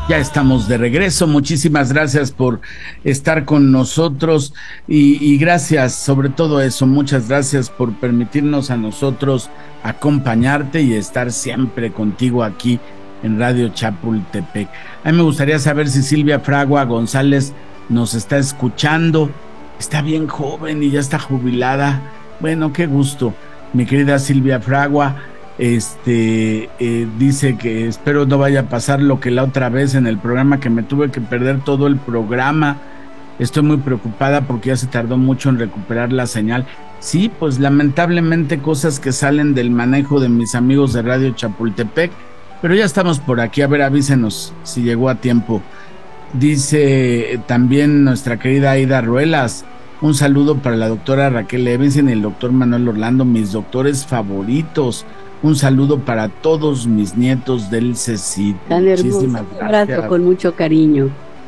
Ya estamos de regreso. Muchísimas gracias por estar con nosotros y gracias, sobre todo eso, muchas gracias por permitirnos a nosotros acompañarte y estar siempre contigo aquí en Radio Chapultepec. A mí me gustaría saber si Silvia Fragua González nos está escuchando. Está bien joven y ya está jubilada. Bueno, qué gusto, mi querida Silvia Fragua. Dice que espero no vaya a pasar lo que la otra vez en el programa, que me tuve que perder todo el programa. Estoy muy preocupada porque ya se tardó mucho en recuperar la señal. Sí, pues lamentablemente cosas que salen del manejo de mis amigos de Radio Chapultepec, pero ya estamos por aquí. A ver, avísenos si llegó a tiempo. Dice también nuestra querida Aida Ruelas: un saludo para la doctora Raquel Levinson y el doctor Manuel Orlando, mis doctores favoritos. Un saludo para todos mis nietos del CECID. Tan hermoso. Un abrazo con mucho cariño.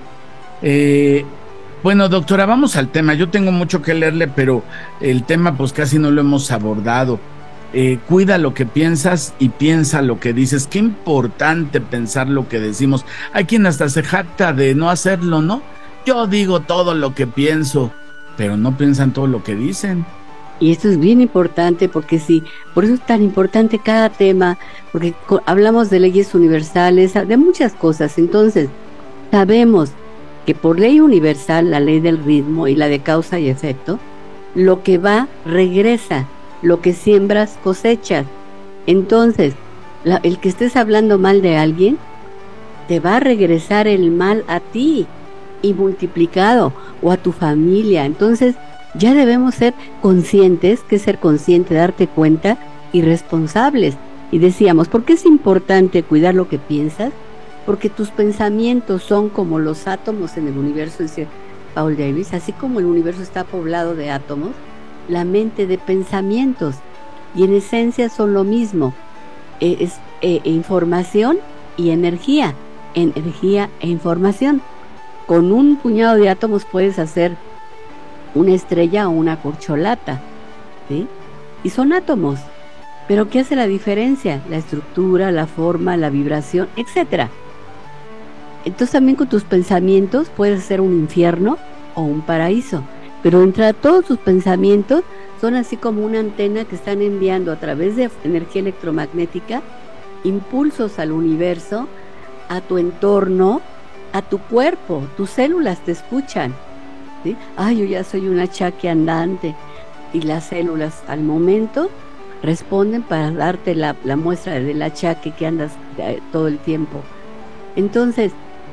Bueno, doctora, vamos al tema. Yo tengo mucho que leerle, pero el tema pues casi no lo hemos abordado. Cuida lo que piensas y piensa lo que dices. Qué importante pensar lo que decimos. Hay quien hasta se jacta de no hacerlo, ¿no? Yo digo todo lo que pienso, pero no piensan todo lo que dicen. Y esto es bien importante porque sí, por eso es tan importante cada tema, porque hablamos de leyes universales, de muchas cosas. Entonces, sabemos que por ley universal, la ley del ritmo y la de causa y efecto, lo que va, regresa, lo que siembras, cosechas. Entonces, el que estés hablando mal de alguien, te va a regresar el mal a ti y multiplicado, o a tu familia. Entonces, ya debemos ser conscientes. ¿Qué es ser consciente? Darte cuenta y responsables. Y decíamos, ¿por qué es importante cuidar lo que piensas? Porque tus pensamientos son como los átomos en el universo, dice Paul Davies. Así como el universo está poblado de átomos, la mente de pensamientos. Y en esencia son lo mismo. Es información y energía. Energía e información. Con un puñado de átomos puedes hacer una estrella o una corcholata, ¿sí? Y son átomos. Pero ¿qué hace la diferencia? La estructura, la forma, la vibración, etcétera. Entonces también con tus pensamientos puedes hacer un infierno o un paraíso. Pero entre todos tus pensamientos son así como una antena que están enviando a través de energía electromagnética impulsos al universo, a tu entorno, a tu cuerpo. Tus células te escuchan. ¿Sí? Yo ya soy un achaque andante, y las células al momento responden para darte la muestra del achaque que andas todo el tiempo. Entonces,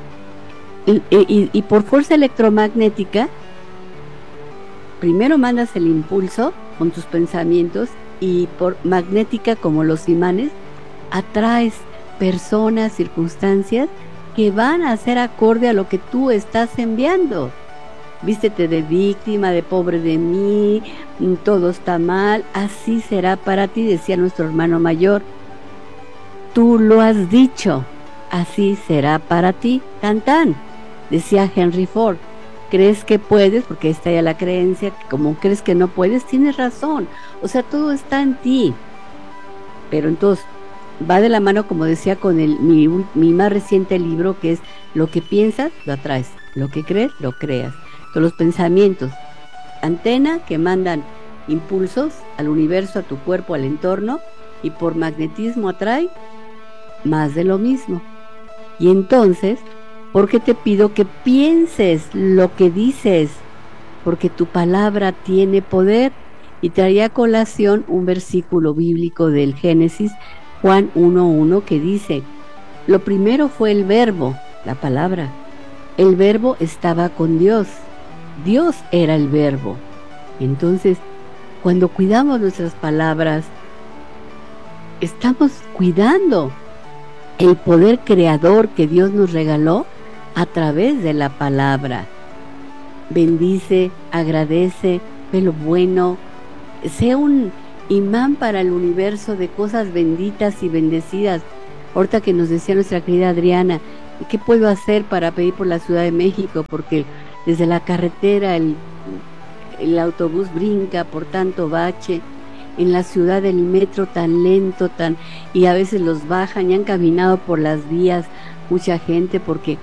y por fuerza electromagnética, primero mandas el impulso con tus pensamientos, y por magnética, como los imanes, atraes personas, circunstancias que van a ser acorde a lo que tú estás enviando. Vístete de víctima, de pobre de mí, todo está mal, así será para ti, decía nuestro hermano mayor. Tú lo has dicho, así será para ti, tan tan, decía Henry Ford. Crees que puedes, porque ahí está ya la creencia, como crees que no puedes, tienes razón. O sea, todo está en ti. Pero entonces, va de la mano, como decía, con mi más reciente libro, que es lo que piensas, lo atraes. Lo que crees, lo creas. Los pensamientos, antena que mandan impulsos al universo, a tu cuerpo, al entorno, y por magnetismo atrae más de lo mismo. Y entonces, ¿por qué te pido que pienses lo que dices? Porque tu palabra tiene poder. Y traía a colación un versículo bíblico del Génesis, Juan 1:1, que dice: lo primero fue el verbo, la palabra. El verbo estaba con Dios. Dios era el verbo. Entonces, cuando cuidamos nuestras palabras, estamos cuidando el poder creador que Dios nos regaló a través de la palabra. Bendice, agradece, ve lo bueno, sea un imán para el universo de cosas benditas y bendecidas. Ahorita que nos decía nuestra querida Adriana, ¿qué puedo hacer para pedir por la Ciudad de México? Porque desde la carretera el autobús brinca por tanto bache. en la ciudad el metro tan lento, y a veces los bajan y han caminado por las vías mucha gente porque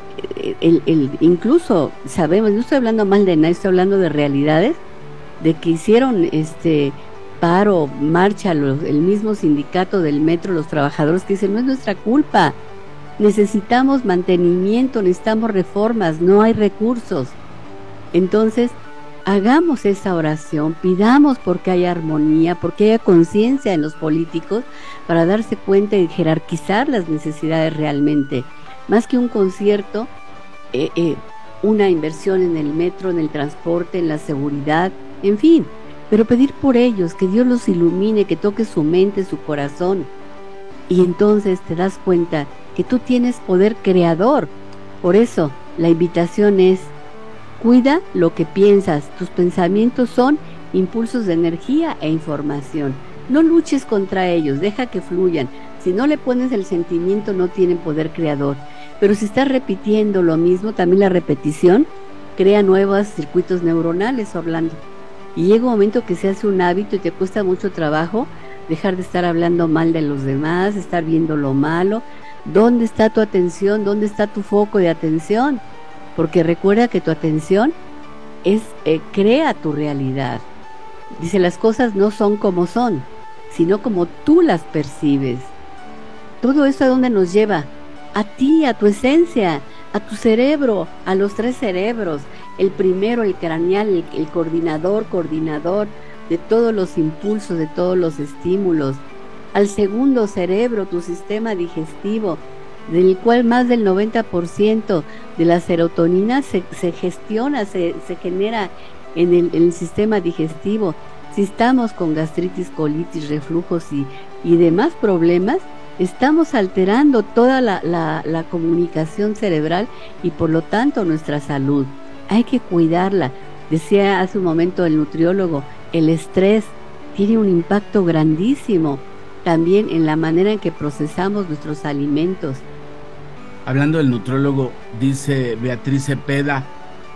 incluso sabemos, no estoy hablando mal de nadie, estoy hablando de realidades, de que hicieron paro, marcha, el mismo sindicato del metro, los trabajadores que dicen, no es nuestra culpa, necesitamos mantenimiento, necesitamos reformas, no hay recursos. Entonces, hagamos esa oración, pidamos porque haya armonía, porque haya conciencia en los políticos para darse cuenta y jerarquizar las necesidades realmente. Más que un concierto, una inversión en el metro, en el transporte, en la seguridad, en fin, pero pedir por ellos, que Dios los ilumine, que toque su mente, su corazón. Y entonces te das cuenta que tú tienes poder creador. Por eso, la invitación es: cuida lo que piensas, tus pensamientos son impulsos de energía e información. No luches contra ellos, deja que fluyan. Si no le pones el sentimiento, no tienen poder creador. Pero si estás repitiendo lo mismo, también la repetición crea nuevos circuitos neuronales, Orlando. Y llega un momento que se hace un hábito y te cuesta mucho trabajo dejar de estar hablando mal de los demás, estar viendo lo malo. ¿Dónde está tu atención? ¿Dónde está tu foco de atención? Porque recuerda que tu atención crea tu realidad. Dice, las cosas no son como son, sino como tú las percibes. ¿Todo eso a dónde nos lleva? A ti, a tu esencia, a tu cerebro, a los 3 cerebros. El primero, el craneal, el coordinador de todos los impulsos, de todos los estímulos. Al segundo cerebro, tu sistema digestivo, del cual más del 90% de la serotonina se gestiona, se genera en el sistema digestivo. Si estamos con gastritis, colitis, reflujos y demás problemas, estamos alterando toda la comunicación cerebral y por lo tanto nuestra salud. Hay que cuidarla. Decía hace un momento el nutriólogo, el estrés tiene un impacto grandísimo también en la manera en que procesamos nuestros alimentos. Hablando del nutriólogo, dice Beatriz Cepeda,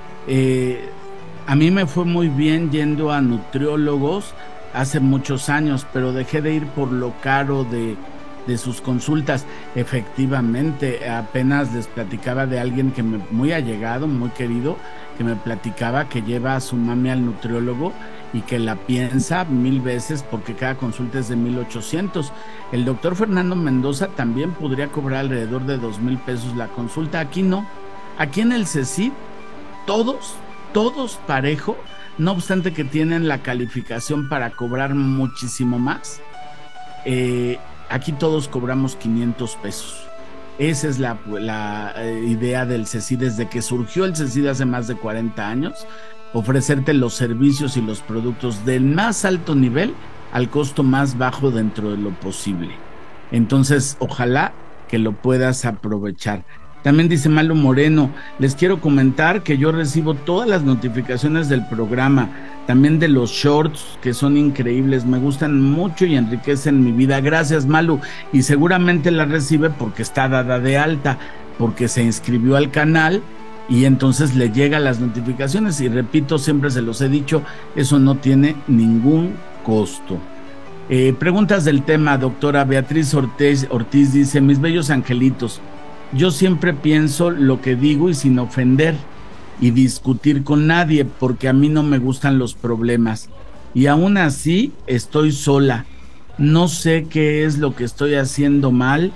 a mí me fue muy bien yendo a nutriólogos hace muchos años, pero dejé de ir por lo caro de sus consultas. Efectivamente, apenas les platicaba de alguien que muy allegado, muy querido, que me platicaba que lleva a su mami al nutriólogo y que la piensa 1000 veces porque cada consulta es de 1,800. El doctor Fernando Mendoza también podría cobrar alrededor de 2,000 pesos la consulta. Aquí no. Aquí en el CECID, todos parejo, no obstante que tienen la calificación para cobrar muchísimo más. Aquí todos cobramos 500 pesos. Esa es la idea del CECID desde que surgió el CECID hace más de 40 años, ofrecerte los servicios y los productos del más alto nivel al costo más bajo dentro de lo posible. Entonces, ojalá que lo puedas aprovechar. También dice Malo Moreno, les quiero comentar que yo recibo todas las notificaciones del programa, también de los shorts, que son increíbles, me gustan mucho y enriquecen mi vida. Gracias, Malu, y seguramente la recibe porque está dada de alta, porque se inscribió al canal y entonces le llegan las notificaciones, y repito, siempre se los he dicho, eso no tiene ningún costo. Preguntas del tema, doctora Beatriz Ortiz dice, mis bellos angelitos, yo siempre pienso lo que digo y sin ofender y discutir con nadie, porque a mí no me gustan los problemas, y aún así estoy sola. No sé qué es lo que estoy haciendo mal,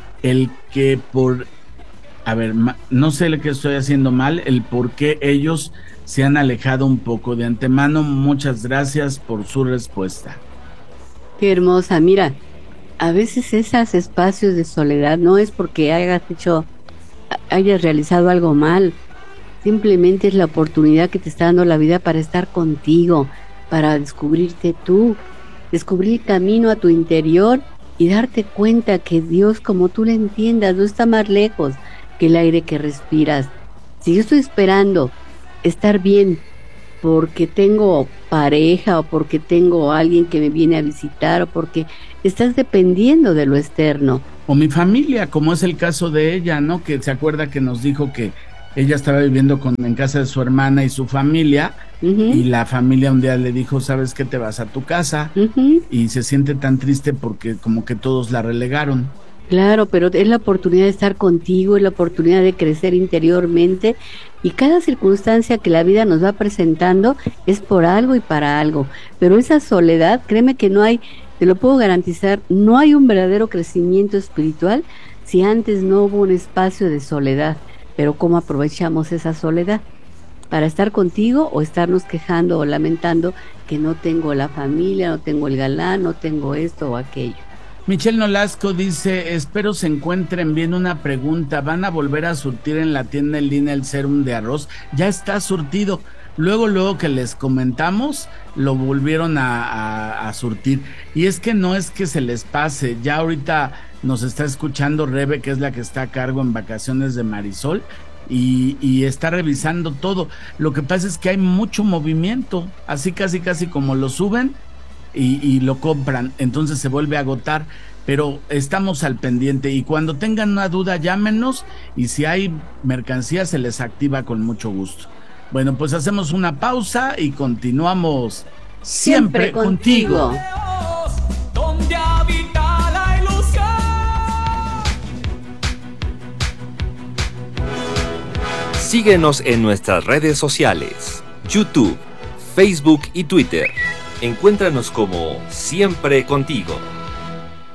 no sé lo que estoy haciendo mal, el por qué ellos se han alejado un poco. De antemano, muchas gracias por su respuesta. Qué hermosa, mira, a veces esos espacios de soledad no es porque hayas realizado algo mal, simplemente es la oportunidad que te está dando la vida para estar contigo, para descubrirte tú, descubrir el camino a tu interior y darte cuenta que Dios, como tú le entiendas, no está más lejos que el aire que respiras. Si yo estoy esperando estar bien porque tengo pareja o porque tengo alguien que me viene a visitar o porque estás dependiendo de lo externo. O mi familia, como es el caso de ella, ¿no? Que se acuerda que nos dijo que ella estaba viviendo en casa de su hermana y su familia, y la familia un día le dijo, ¿sabes qué? Te vas a tu casa, y se siente tan triste porque como que todos la relegaron. Claro, pero es la oportunidad de estar contigo, es la oportunidad de crecer interiormente, y cada circunstancia que la vida nos va presentando es por algo y para algo. Pero esa soledad, créeme que no hay, te lo puedo garantizar, no hay un verdadero crecimiento espiritual si antes no hubo un espacio de soledad. Pero ¿cómo aprovechamos esa soledad? ¿Para estar contigo o estarnos quejando o lamentando que no tengo la familia, no tengo el galán, no tengo esto o aquello? Michelle Nolasco dice, espero se encuentren bien. Una pregunta, ¿van a volver a surtir en la tienda en línea el sérum de arroz? Ya está surtido. Luego que les comentamos, lo volvieron a surtir. Y es que no es que se les pase, ya ahorita nos está escuchando Rebe, que es la que está a cargo en Vacaciones de Marisol, y está revisando todo. Lo que pasa es que hay mucho movimiento, así casi como lo suben y lo compran, entonces se vuelve a agotar, pero estamos al pendiente, y cuando tengan una duda llámenos, y si hay mercancía se les activa con mucho gusto. Bueno, pues hacemos una pausa y continuamos siempre contigo. Donde habita la ilusión. Síguenos en nuestras redes sociales, YouTube, Facebook y Twitter. Encuéntranos como Siempre Contigo.